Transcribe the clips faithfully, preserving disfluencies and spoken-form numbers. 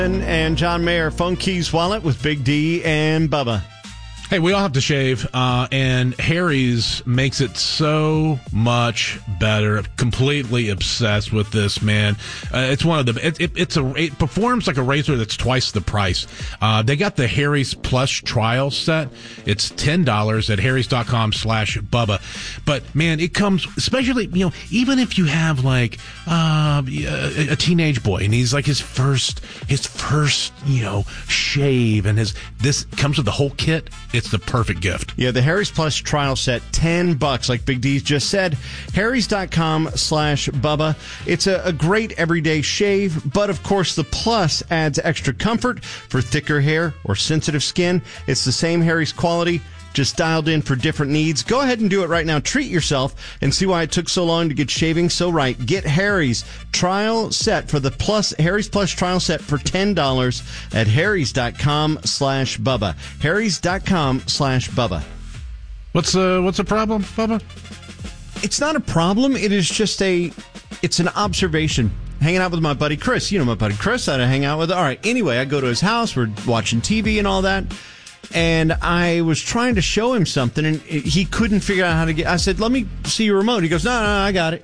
And John Mayer, Phone Keys Wallet with Big D and Bubba. Hey, we all have to shave, uh, and Harry's makes it so much better. Completely obsessed with this, man. Uh, it's one of the. It, it, it's a. It performs like a razor that's twice the price. Uh, they got the Harry's Plush trial set. It's ten dollars at harrys dot com slash Bubba. But man, it comes, especially you know, even if you have like uh, a, a teenage boy and he's like his first, his first, you know, shave, and his this comes with the whole kit. It's the perfect gift. Yeah, the Harry's Plus trial set, ten bucks, like Big D just said. harrys dot com slash Bubba. It's a, a great everyday shave, but of course the Plus adds extra comfort for thicker hair or sensitive skin. It's the same Harry's quality, just dialed in for different needs. Go ahead and do it right now. Treat yourself and see why it took so long to get shaving so right. Get Harry's trial set for the Plus Harry's Plus trial set for ten dollars at harrys dot com slash Bubba. harrys dot com slash Bubba. What's uh what's the problem, Bubba? It's not a problem. It is just a it's an observation. Hanging out with my buddy Chris. You know my buddy Chris. I hang out with. All right. Anyway, I go to his house. We're watching T V and all that. And I was trying to show him something, and he couldn't figure out how to get... I said, let me see your remote. He goes, no, no, no, I got it.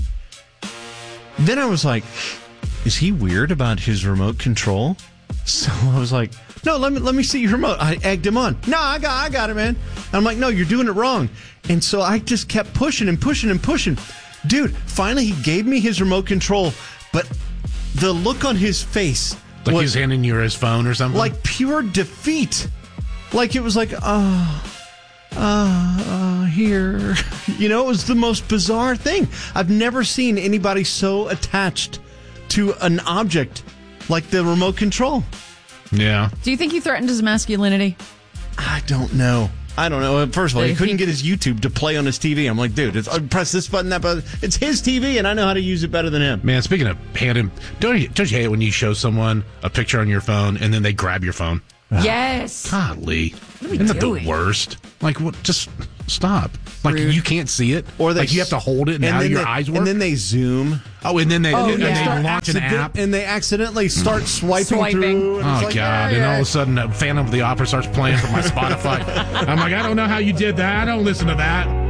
Then I was like, is he weird about his remote control? So I was like, no, let me let me see your remote. I egged him on. No, I got I got it, man. And I'm like, no, you're doing it wrong. And so I just kept pushing and pushing and pushing. Dude, finally he gave me his remote control, but the look on his face... Like was he's handing you his phone or something? Like pure defeat. Like it was like, oh, uh, uh, here. You know, it was the most bizarre thing. I've never seen anybody so attached to an object like the remote control. Yeah. Do you think he threatened his masculinity? I don't know. I don't know. First of all, he couldn't get his YouTube to play on his T V. I'm like, dude, it's, press this button, that button. It's his T V, and I know how to use it better than him. Man, speaking of handing, don't you, don't you hate it when you show someone a picture on your phone and then they grab your phone? Yes. Golly. What are we Isn't that doing? the worst? Like, what? Just stop. Like, Rude. you can't see it. Or they like, you have to hold it and, and how then your they, eyes work. And then they zoom. Oh, and then they, Oh, and yeah. they Start launch an Accident- app. And they accidentally start swiping, Swiping. through. And Oh, it's like, God. yeah, And all yeah. of a sudden, uh, Phantom of the Opera starts playing from my Spotify. I'm like, I don't know how you did that. I don't listen to that.